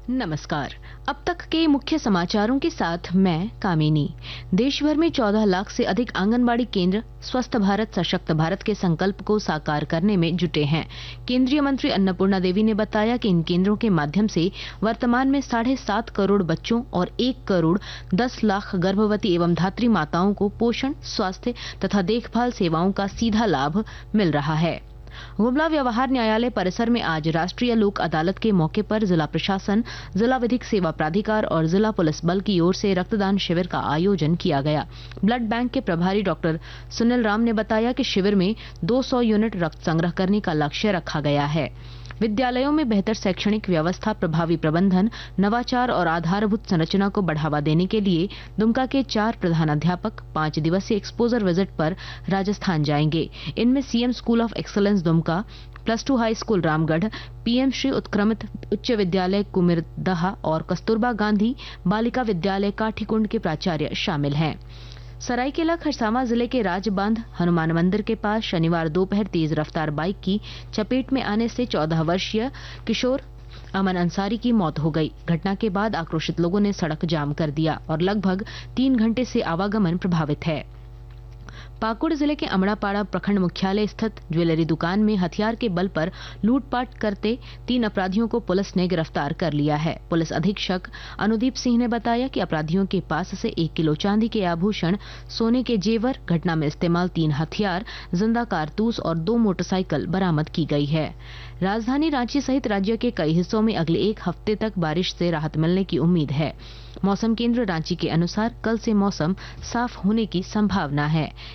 नमस्कार। अब तक के मुख्य समाचारों के साथ मैं कामिनी। देश भर में 14 लाख से अधिक आंगनबाड़ी केंद्र स्वस्थ भारत सशक्त भारत के संकल्प को साकार करने में जुटे हैं। केंद्रीय मंत्री अन्नपूर्णा देवी ने बताया कि इन केंद्रों के माध्यम से वर्तमान में 7.5 करोड़ बच्चों और 1 करोड़ 10 लाख गर्भवती एवं धात्री माताओं को पोषण, स्वास्थ्य तथा देखभाल सेवाओं का सीधा लाभ मिल रहा है। गुमला व्यवहार न्यायालय परिसर में आज राष्ट्रीय लोक अदालत के मौके पर जिला प्रशासन, जिला विधिक सेवा प्राधिकार और जिला पुलिस बल की ओर से रक्तदान शिविर का आयोजन किया गया। ब्लड बैंक के प्रभारी डॉक्टर सुनील राम ने बताया कि शिविर में 200 यूनिट रक्त संग्रह करने का लक्ष्य रखा गया है। विद्यालयों में बेहतर शैक्षणिक व्यवस्था, प्रभावी प्रबंधन, नवाचार और आधारभूत संरचना को बढ़ावा देने के लिए दुमका के 4 प्रधानाध्यापक 5 दिवसीय एक्सपोजर विजिट पर राजस्थान जाएंगे। इनमें CM school of excellence Dumka, +2 high school Ramgarh, PM Shri उत्क्रमित उच्च विद्यालय कुमिरदहा और कस्तूरबा गांधी बालिका विद्यालय काठीकुंड के प्राचार्य शामिल हैं। सरायकेला खरसावां जिले के राजबांध हनुमान मंदिर के पास शनिवार दोपहर तेज रफ्तार बाइक की चपेट में आने से 14 वर्षीय किशोर अमन अंसारी की मौत हो गई। घटना के बाद आक्रोशित लोगों ने सड़क जाम कर दिया और लगभग 3 घंटे से आवागमन प्रभावित है। पाकुड़ जिले के अमड़ापाड़ा प्रखंड मुख्यालय स्थित ज्वेलरी दुकान में हथियार के बल पर लूटपाट करते 3 अपराधियों को पुलिस ने गिरफ्तार कर लिया है। पुलिस अधीक्षक अनुदीप सिंह ने बताया कि अपराधियों के पास से 1 किलो चांदी के आभूषण, सोने के जेवर, घटना में इस्तेमाल 3 हथियार, जिंदा कारतूस और 2 मोटरसाइकिल बरामद की गई है। राजधानी रांची सहित राज्य के कई हिस्सों में अगले 1 हफ्ते तक बारिश से राहत मिलने की उम्मीद है। मौसम केंद्र रांची के अनुसार कल से मौसम साफ होने की संभावना है।